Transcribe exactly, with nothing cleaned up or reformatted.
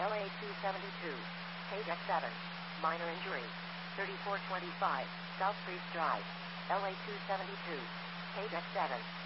L A two seventy-two, page X seven, minor injury, thirty-four twenty-five, South Priest Drive, L A two seventy-two, page X seven.